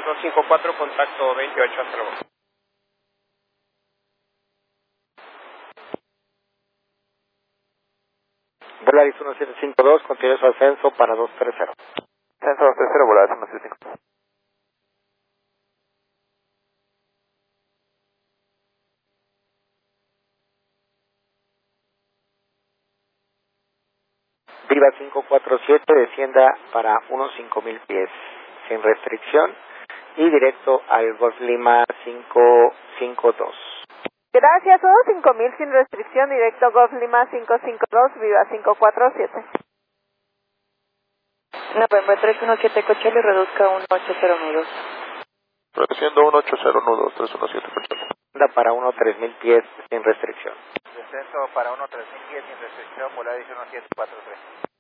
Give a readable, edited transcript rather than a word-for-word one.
3254, contacto 28, hasta luego. Volaris 1752, continúa su ascenso para 230. Ascenso 230, Volaris 175. Viva 547, descienda para unos 5000 pies, sin restricción, y directo al Golf Lima 552. Gracias, 5000 sin restricción, directo Golf Lima 552, Viva 547. November 317 Coachella y reduzca 180 nudos. Reduciendo 180 nudos, 317 Coachella. Anda para 3000 pies, sin restricción. Descenso para 3000 pies sin restricción, Volaris 1743.